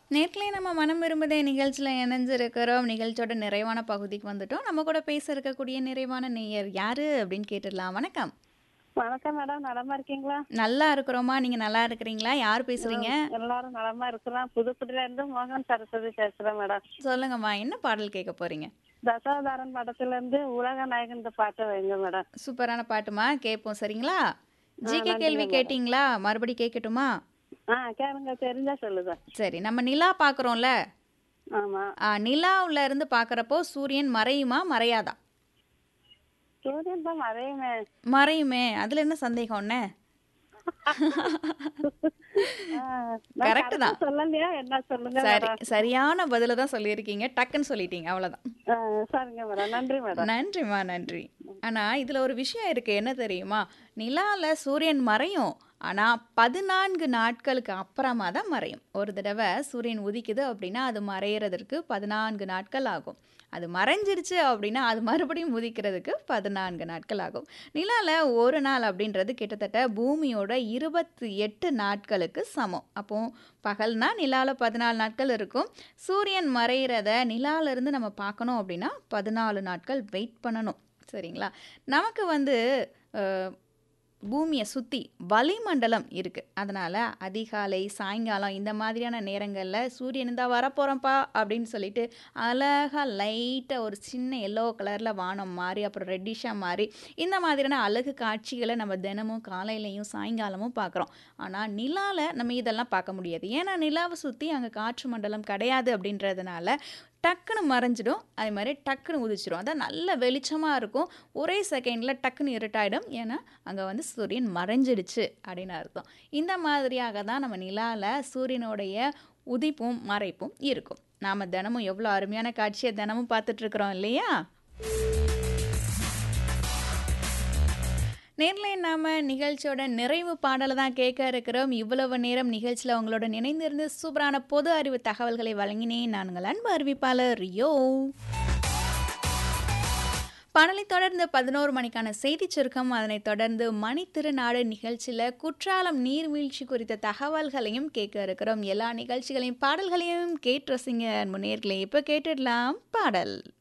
நேர்லயே நம்ம மனம் விரும்புதே நிகழ்ச்சியில இணைஞ்சிருக்கிறோம். நிகழ்ச்சியோட நிறைவான பகுதிக்கு வந்துட்டோம். நம்ம கூட பேச இருக்கக்கூடிய நிறைவான நேயர் யாரு அப்படின்னு கேட்டுடலாம். வணக்கம். வணக்கம் மேடம். நலமா இருக்கீங்களா? நல்லா இருக்கிறோமா? நீங்க நல்லா இருக்கிறீங்களா? யார் பேசுறீங்க? எல்லாரும் நலமா இருக்கிறோம். புதுக்குடியில இருந்து மோகன் சரஸ்வதி பேசுறேன் மேடம். சொல்லுங்கம்மா. என்ன பாடல் கேட்க போறீங்க? தசாவதாரன் படத்துல இருந்து உலக நாயகன் இந்த பாட்டை வைங்க மேடம். சூப்பரான பாட்டுமா. கேட்போம் சரிங்களா? ஜிகே நன்றிங்க கேள்வி மேடம். கேட்டீங்களா? மறுபடி கேட்கட்டுமா? கேளுங்க, தெரிஞ்சா சொல்லுங்க. சரி. நம்ம நிலா பார்க்குறோம்ல. ஆமா. நிலாவுல இருந்து பார்க்குறப்போ சூரியன் மறையுமா? மறையாதா? சூரியன் தான் மறையுமே. மறையுமே. அதுல என்ன சந்தேகம் என்ன? ஆ, நான் கரெக்ட் கரெக்டா தான். சொல்லலையா என்ன சொல்லுங்க சரி. மேடம். சரியான பதில தான் சொல்லியிருக்கீங்க. டக்குன்னு சொல்லிட்டீங்க. அவ்வளோதான். ஆ, சரிங்க மேடம். நன்றி மேடம். நன்றிம்மா, நன்றி. ஆனா, இதுல ஒரு விஷயம் இருக்கு. என்ன தெரியுமா? நிலால சூரியன் மறையும். ஆனா, 14 நாட்களுக்கு அப்புறமா தான் மறையும். ஒரு தடவை சூரியன் உதிக்குது அப்படின்னா, அது மறையறதற்கு 14 நாட்கள் ஆகும். அது மறைஞ்சிருச்சு அப்படின்னா, அது மறுபடியும் உதிக்கிறதுக்கு 14 நாட்கள் ஆகும். நிலால ஒரு நாள் அப்படின்றது கிட்டத்தட்ட பூமியோட 28 நாட்களுக்கு சமம். அப்போ பகல்னா நிலால 14 நாட்கள் இருக்கும். சூரியன் மறையிறத நிலால இருந்து நம்ம பார்க்கணும் அப்படின்னா 14 நாட்கள் வெயிட் பண்ணணும். சரிங்களா? நமக்கு வந்து அ பூமியை சுற்றி வளிமண்டலம் இருக்குது. அதனால் அதிகாலை சாயங்காலம் இந்த மாதிரியான நேரங்களில் சூரியன் இந்தா வரப்போகிறோம்ப்பா அப்படின்னு சொல்லிட்டு அழகாக லைட்டாக ஒரு சின்ன எல்லோ கலரில் வானம் மாறி அப்புறம் ரெட்டிஷாக மாறி இந்த மாதிரியான அழகு காட்சிகளை நம்ம தினமும் காலையிலையும் சாயங்காலமும் பார்க்குறோம். ஆனால் நிலாவில் நம்ம இதெல்லாம் பார்க்க முடியாது. ஏன்னா நிலாவை சுற்றி அங்கே காற்று மண்டலம் கிடையாது அப்படின்றதுனால டக்குன்னு மறைஞ்சிடும். அதே மாதிரி டக்குன்னு உதிச்சிடும். அதான் நல்ல வெளிச்சமாக இருக்கும். ஒரே செகண்டில் டக்குன்னு இருட்டாயிடும். ஏன்னா அங்கே வந்து சூரியன் மறைஞ்சிடுச்சு அப்படின்னு அர்த்தம். இந்த மாதிரியாக தான் நம்ம நிலாவில் சூரியனுடைய உதிப்பும் மறைப்பும் இருக்கும். நாம் தினமும் எவ்வளோ அருமையான காட்சியை தினமும் பார்த்துட்ருக்குறோம் இல்லையா? நேர்ல நாம நிகழ்ச்சியோட நிறைவு பாடலை தான் கேட்க இருக்கிறோம். இவ்வளவு நேரம் நிகழ்ச்சியில் உங்களோட இணைந்திருந்து சூப்பரான பொது அறிவு தகவல்களை வழங்கினேன். நான் உங்கள் அன்பு அறிவிப்பாளர் ரியோ. பாடலை தொடர்ந்து 11 மணிக்கான செய்திச் சுருக்கம், அதனைத் தொடர்ந்து மணித்திருநாடு நிகழ்ச்சியில் குற்றாலம் நீர்வீழ்ச்சி குறித்த தகவல்களையும் கேட்க இருக்கிறோம். எல்லா நிகழ்ச்சிகளையும் பாடல்களையும் கேட்டு ரசிங்க. முன்னேற்களை இப்போ கேட்டுடலாம் பாடல்.